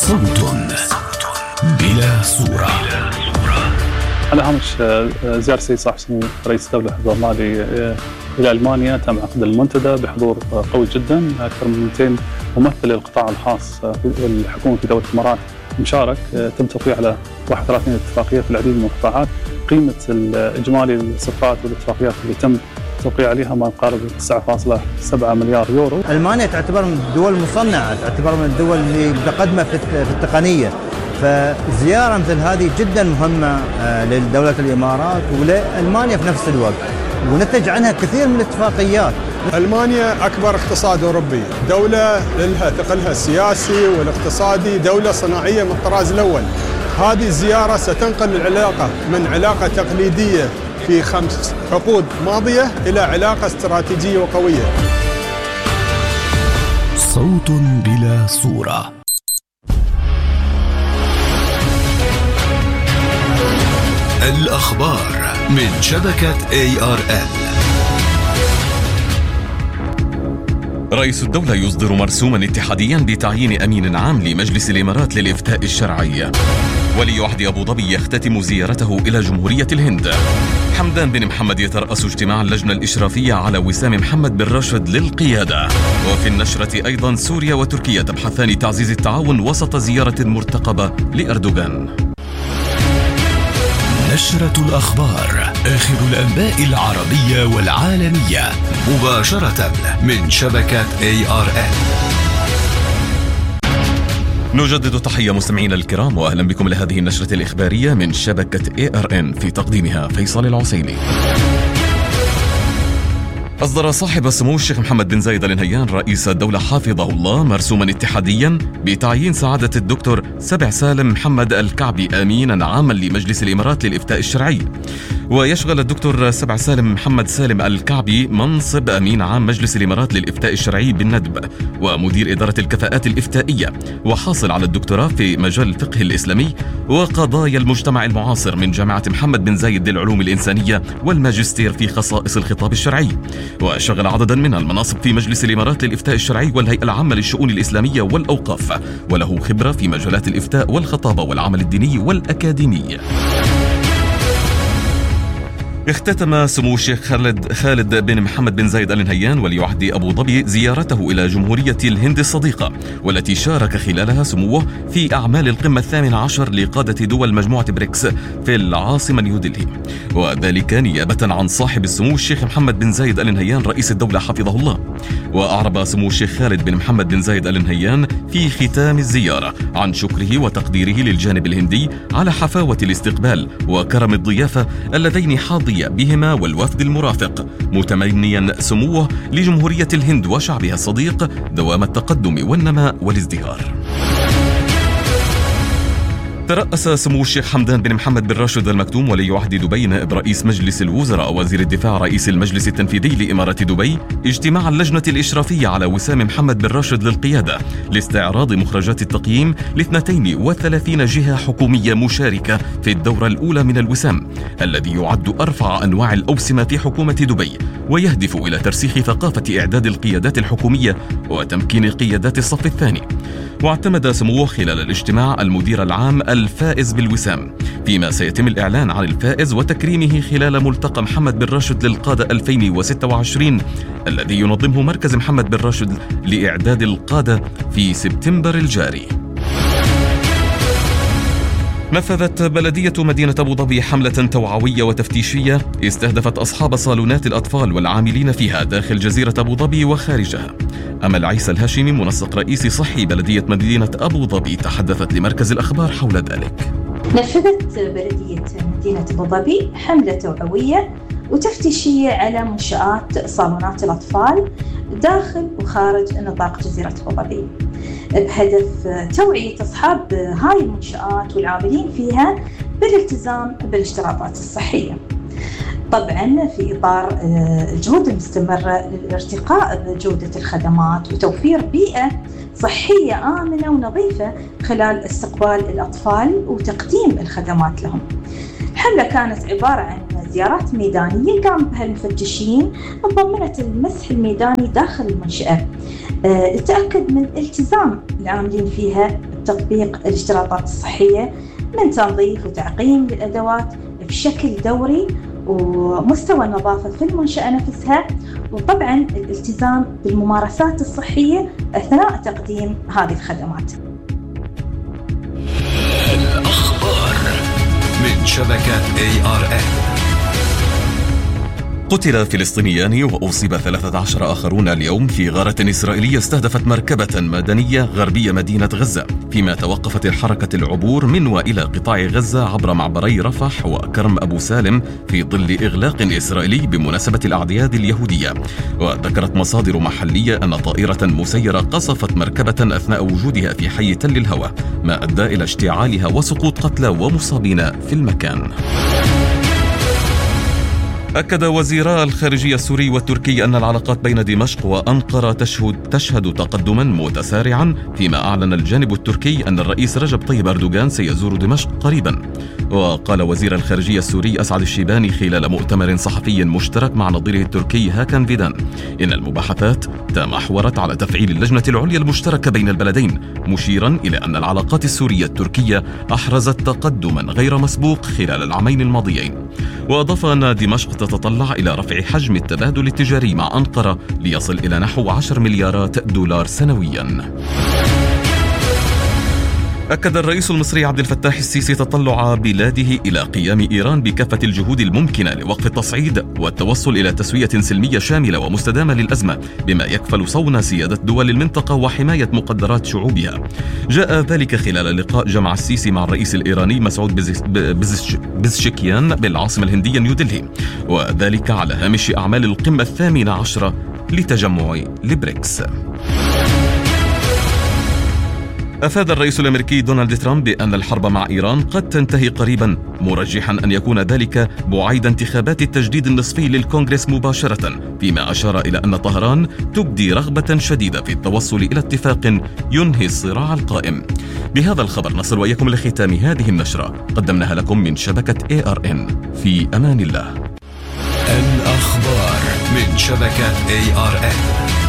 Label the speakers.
Speaker 1: صوت بلا صورة.
Speaker 2: على هامش زيارة السيد صاحب السمو رئيس الدولة حفظه الله إلى ألمانيا، تم عقد المنتدى بحضور قوي جدا، أكثر من 200 ممثل للقطاع الخاص الحكومي في دولة الإمارات مشارك. تم توقيع على 31 اتفاقية في العديد من القطاعات. قيمة الإجمالي الصفقات والاتفاقيات اللي تم توقيع عليها ما يقارب 9.7 مليار يورو.
Speaker 3: ألمانيا تعتبر من الدول المصنعة، تعتبر من الدول اللي متقدمة في التقنية، فزيارة مثل هذه جدا مهمة لدولة الإمارات ولألمانيا في نفس الوقت، ونتج عنها كثير من الاتفاقيات.
Speaker 4: ألمانيا أكبر اقتصاد أوروبي، دولة لها ثقلها السياسي والاقتصادي، دولة صناعية من الطراز الأول. هذه الزيارة ستنقل العلاقة من علاقة تقليدية في 5 عقود ماضية إلى علاقة استراتيجية وقوية.
Speaker 1: صوت بلا صورة. الأخبار من شبكة ARN.
Speaker 5: رئيس الدولة يصدر مرسوما اتحاديا بتعيين أمين عام لمجلس الإمارات للإفتاء الشرعي. ولي عهد أبو ظبي يختتم زيارته إلى جمهورية الهند. حمدان بن محمد يترأس اجتماع اللجنة الإشرافية على وسام محمد بن راشد للقيادة. وفي النشرة أيضا سوريا وتركيا تبحثان تعزيز التعاون وسط زيارة مرتقبة لأردوغان.
Speaker 1: نشرة الأخبار، آخر الأنباء العربية والعالمية، مباشرة من شبكة ARN.
Speaker 5: نجدد تحية مستمعينا الكرام، وأهلا بكم لهذه النشرة الإخبارية من شبكة ARN، في تقديمها فيصل العسيلي. أصدر صاحب السمو الشيخ محمد بن زايد آل نهيان رئيس الدولة حفظه الله مرسوما اتحاديا بتعيين سعادة الدكتور سبع سالم محمد الكعبي أمينا عاما لمجلس الإمارات للإفتاء الشرعي. ويشغل الدكتور سبع سالم محمد سالم الكعبي منصب أمين عام مجلس الإمارات للإفتاء الشرعي بالندب ومدير إدارة الكفاءات الإفتائية، وحاصل على الدكتوراه في مجال الفقه الإسلامي وقضايا المجتمع المعاصر من جامعة محمد بن زايد للعلوم الإنسانية، والماجستير في خصائص الخطاب الشرعي. وشغل عددا من المناصب في مجلس الإمارات للإفتاء الشرعي والهيئة العامة للشؤون الإسلامية والأوقاف، وله خبرة في مجالات الإفتاء والخطابة والعمل الديني والأكاديمي. اختتم سمو الشيخ خالد بن محمد بن زايد آل نهيان ولي عهد أبو ظبي زيارته إلى جمهورية الهند الصديقة، والتي شارك خلالها سموه في أعمال القمة 18 لقادة دول مجموعة بريكس في العاصمة نيودلهي، وذلك نيابة عن صاحب السمو الشيخ محمد بن زايد آل نهيان رئيس الدولة حفظه الله. وأعرب سمو الشيخ خالد بن محمد بن زايد آل نهيان في ختام الزيارة عن شكره وتقديره للجانب الهندي على حفاوة الاستقبال وكرم الضيافة اللذين حاضي بهما والوفد المرافق، متمنيا سموه لجمهورية الهند وشعبها الصديق دوام التقدم والنماء والازدهار. ترأس سمو الشيخ حمدان بن محمد بن راشد المكتوم ولي عهد دبي نائب رئيس مجلس الوزراء وزير الدفاع رئيس المجلس التنفيذي لإمارة دبي اجتماع اللجنة الإشرافية على وسام محمد بن راشد للقيادة لاستعراض مخرجات التقييم ل 32 جهة حكومية مشاركة في الدورة الأولى من الوسام، الذي يعد أرفع أنواع الأوسمة في حكومة دبي، ويهدف إلى ترسيخ ثقافة إعداد القيادات الحكومية وتمكين قيادات الصف الثاني. واعتمد سموه خلال الاجتماع المدير العام الفائز بالوسام، فيما سيتم الإعلان عن الفائز وتكريمه خلال ملتقى محمد بن راشد للقادة 2026 الذي ينظمه مركز محمد بن راشد لإعداد القادة في سبتمبر الجاري. نفذت بلدية مدينة أبو ظبي حملة توعوية وتفتيشية استهدفت أصحاب صالونات الأطفال والعاملين فيها داخل جزيرة أبو ظبي وخارجها. أمل عيسى الهاشمي منسق رئيسي صحي بلدية مدينة أبو ظبي تحدثت لمركز الأخبار حول ذلك.
Speaker 6: نفذت بلدية مدينة أبو ظبي حملة توعوية وتفتيشية على منشآت صالونات الأطفال داخل وخارج نطاق جزيرة أبو ظبي، بهدف توعية أصحاب هاي المنشآت والعاملين فيها بالالتزام بالاشتراطات الصحية، طبعا في إطار الجهود المستمرة للارتقاء بجودة الخدمات وتوفير بيئة صحية آمنة ونظيفة خلال استقبال الأطفال وتقديم الخدمات لهم. الحملة كانت عبارة عن زيارات ميدانية قام بها المفتشين ضمنت المسح الميداني داخل المنشأة للتأكد من التزام العاملين فيها تطبيق الاشتراطات الصحية من تنظيف وتعقيم للأدوات بشكل دوري، ومستوى النظافة في المنشأة نفسها، وطبعا الالتزام بالممارسات الصحية أثناء تقديم هذه الخدمات.
Speaker 1: الأخبار من شبكة ARN.
Speaker 5: قتل فلسطينيان وأصيب 13 آخرون اليوم في غارة إسرائيلية استهدفت مركبة مدنية غربية مدينة غزة، فيما توقفت الحركة العبور من وإلى قطاع غزة عبر معبري رفح وكرم أبو سالم في ظل إغلاق إسرائيلي بمناسبة الأعياد اليهودية. وذكرت مصادر محلية أن طائرة مسيرة قصفت مركبة أثناء وجودها في حي تل الهوى، ما أدى إلى اشتعالها وسقوط قتلى ومصابين في المكان. أكد وزيرا الخارجية السوري والتركي أن العلاقات بين دمشق وأنقرة تشهد تقدما متسارعا، فيما أعلن الجانب التركي أن الرئيس رجب طيب أردوغان سيزور دمشق قريبا. وقال وزير الخارجية السوري أسعد الشيباني خلال مؤتمر صحفي مشترك مع نظيره التركي هاكان فيدان إن المباحثات تمحورت على تفعيل اللجنة العليا المشتركة بين البلدين، مشيرا إلى أن العلاقات السورية التركية أحرزت تقدما غير مسبوق خلال العامين الماضيين. وأضاف أن دمشق تتطلع إلى رفع حجم التبادل التجاري مع أنقرة ليصل إلى نحو 10 مليارات دولار سنويا. أكد الرئيس المصري عبد الفتاح السيسي تطلع بلاده إلى قيام إيران بكافة الجهود الممكنة لوقف التصعيد والتوصل إلى تسوية سلمية شاملة ومستدامة للأزمة، بما يكفل صون سيادة دول المنطقة وحماية مقدرات شعوبها. جاء ذلك خلال لقاء جمع السيسي مع الرئيس الإيراني مسعود بزشكيان بالعاصمة الهندية نيودلهي، وذلك على هامش أعمال القمة 18 لتجمع البريكس. أفاد الرئيس الأمريكي دونالد ترامب بأن الحرب مع إيران قد تنتهي قريبا، مرجحا أن يكون ذلك بعيد انتخابات التجديد النصفي للكونغرس مباشرة، فيما أشار إلى أن طهران تبدي رغبة شديدة في التوصل إلى اتفاق ينهي الصراع القائم. بهذا الخبر نصل وإياكم لختام هذه النشرة، قدمناها لكم من شبكة ARN. في أمان الله.
Speaker 1: الأخبار من شبكة ARN.